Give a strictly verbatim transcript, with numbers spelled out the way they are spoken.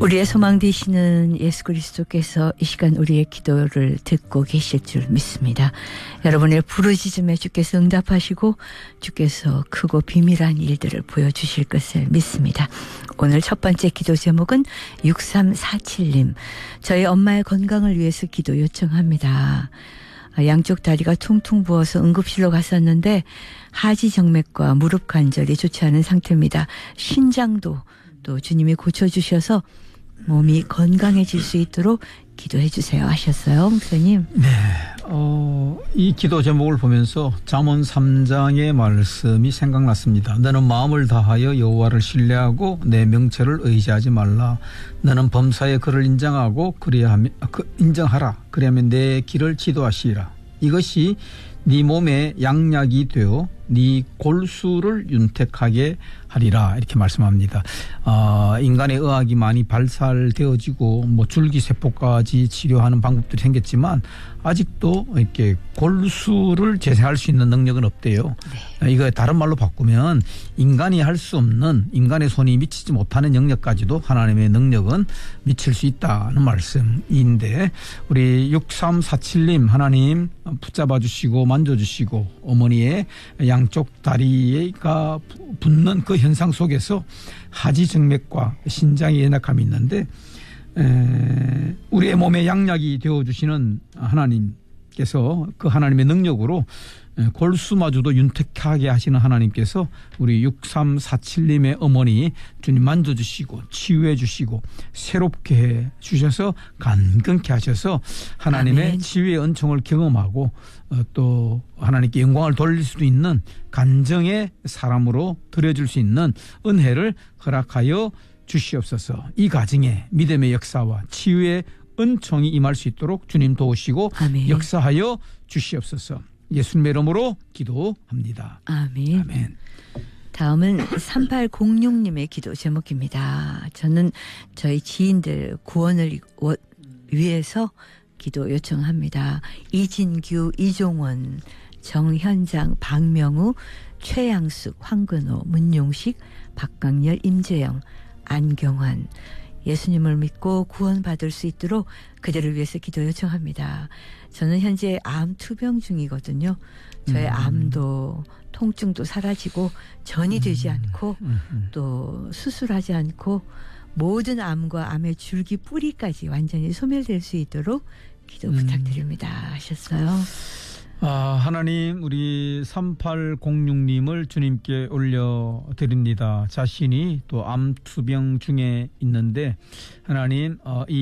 우리의 소망 되시는 예수 그리스도께서 이 시간 우리의 기도를 듣고 계실 줄 믿습니다. 여러분의 부르짖음에 주께서 응답하시고 주께서 크고 비밀한 일들을 보여주실 것을 믿습니다. 오늘 첫 번째 기도 제목은 육삼사칠 님. 저희 엄마의 건강을 위해서 기도 요청합니다. 양쪽 다리가 퉁퉁 부어서 응급실로 갔었는데 하지정맥과 무릎 관절이 좋지 않은 상태입니다. 신장도 또 주님이 고쳐주셔서 몸이 건강해질 수 있도록 기도해 주세요 하셨어요. 목사님. 네. 어, 이 기도 제목을 보면서 잠언 삼 장의 말씀이 생각났습니다. 너는 마음을 다하여 여호와를 신뢰하고 내 명철을 의지하지 말라. 너는 범사에 그를 인정하고 그리하면, 그, 인정하라. 그리하면 내 길을 지도하시리라. 이것이 네 몸에 양약이 되어 네 골수를 윤택하게 하리라 이렇게 말씀합니다. 어, 인간의 의학이 많이 발달되어지고 뭐 줄기세포까지 치료하는 방법들이 생겼지만 아직도 이렇게 골수를 재생할 수 있는 능력은 없대요. 네. 이거 다른 말로 바꾸면 인간이 할 수 없는 인간의 손이 미치지 못하는 영역까지도 하나님의 능력은 미칠 수 있다는 말씀인데 우리 육삼사칠 님 하나님 붙잡아 주시고 만져주시고 어머니의 양쪽 다리가 붓는 그 현상 속에서 하지정맥과 신장의 연약함이 있는데 에, 우리의 몸에 양약이 되어주시는 하나님께서 그 하나님의 능력으로 골수마저도 윤택하게 하시는 하나님께서 우리 육삼사칠 님의 어머니 주님 만져주시고 치유해 주시고 새롭게 해 주셔서 간근케 하셔서 하나님의 아멘. 치유의 은총을 경험하고 또 하나님께 영광을 돌릴 수 있는 간정의 사람으로 드려줄 수 있는 은혜를 허락하여 주시옵소서. 이 가정에 믿음의 역사와 치유의 은총이 임할 수 있도록 주님 도우시고 아멘. 역사하여 주시옵소서. 예수님의 이름으로 기도합니다. 아멘. 아멘. 다음은 삼팔공육 님의 기도 제목입니다. 저는 저희 지인들 구원을 위해서 기도 요청합니다. 이진규, 이종원, 정현장, 박명우, 최양숙, 황근호, 문용식, 박강렬, 임재영, 안경환. 예수님을 믿고 구원받을 수 있도록 그들을 위해서 기도 요청합니다. 저는 현재 암 투병 중이거든요. 저의 음. 암도 통증도 사라지고 전이 되지 않고 음. 음. 또 수술하지 않고 모든 암과 암의 줄기 뿌리까지 완전히 소멸될 수 있도록 기도 음. 부탁드립니다 하셨어요. 아, 하나님 우리 삼팔공육 님을 주님께 올려드립니다. 자신이 또 암투병 중에 있는데 하나님 어, 이